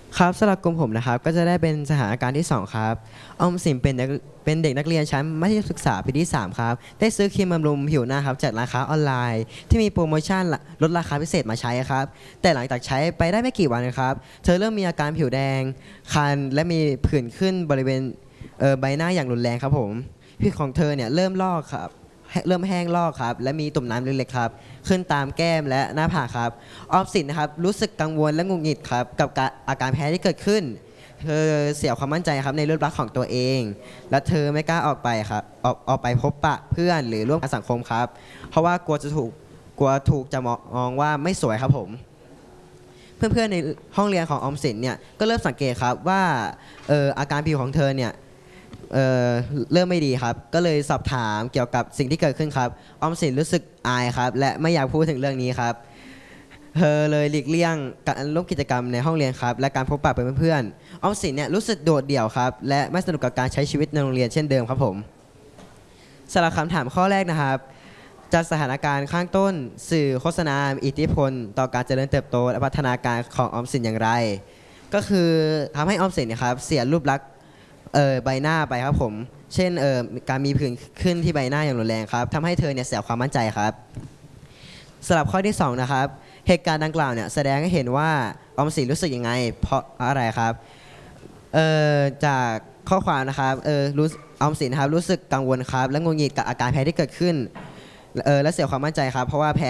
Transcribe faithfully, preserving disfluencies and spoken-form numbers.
ครับสำหรับกลุ่มผมนะครับก็จะได้เป็นสถานการณ์ที่สองครับออมสินเป็นนักเป็นเด็กนักเรียนชั้นมัธยมศึกษาปีที่สามครับได้ซื้อครีมบำรุงผิวหน้าครับจากร้านค้าออนไลน์ที่มีโปรโมชั่นลดราคาพิเศษมาใช้ครับแต่หลังจากใช้ไปได้ไม่กี่วันนะครับเธอเริ่มมีอาการผิวแดงคันและมีผื่นขึ้นบริเวณเอ่อใบหน้าอย่างรุนแรงครับผมผิวของเธอเนี่ยเริ่มลอกครับเริ่มแห้งลอกครับและมีตุ่มน้ำเล็กๆครับขึ้นตามแก้มและหน้าผากครับ ออมสินนะครับรู้สึกกังวลและหงุดหงิดครับกับการอาการแพ้ที่เกิดขึ้นเธอเสียความมั่นใจครับในรูปลักษณ์ของตัวเอง และเธอไม่กล้าออกไปครับออกออกไปพบปะเพื่อนหรือร่วมกับสังคมครับเพราะว่ากลัวจะถูกกลัวถูกจะมองว่าไม่สวยครับผมเพื่อนๆในห้องเรียนของออมสินเนี่ยก็เริ่มสังเกตครับว่าเอออาการผิวของเธอเนี่ยเอ่อเริ่มไม่ดีครับก็เลยสอบถามเกี่ยวกับสิ่งที่เกิดขึ้นครับออมสินรู้สึกอายครับและไม่อยากพูดถึงเรื่องนี้ครับ เธอเลยหลีกเลี่ยงการร่วมกิจกรรมในห้องเรียนครับและการพบปะเพื่อนๆออมสินเนี่ยรู้สึกโดดเดี่ยวครับและไม่สนุกกับการใช้ชีวิตในโรงเรียนเช่นเดิมครับผมสำหรับคำถามข้อแรกนะครับจากสถานการณ์ข้างต้นสื่อโฆษณามีอิทธิพลต่อการเจริญเติบโตและพัฒนาการของออมสินอย่างไรก็คือทำให้ออมสินเนะครับเสียรูปลักษณ์เอ่อใบหน้าไปครับผมเช่นเอ่อการมีผื่นขึ้นที่ใบหน้าอย่างรุนแรงครับทำให้เธอเนี่ยเสียความมั่นใจครับ สำหรับข้อที่สองนะครับเหตุการณ์ดังกล่าวเนี่ยแสดงให้เห็นว่าออมสินรู้สึกยังไงเพราะอะไรครับเอ่อจากข้อความนะครับเออรู้ออมสินนะครับรู้สึกกังวลครับและงุนงิดกับอาการแพ้ที่เกิดขึ้นเออและเสียความมั่นใจครับเพราะว่าแพ้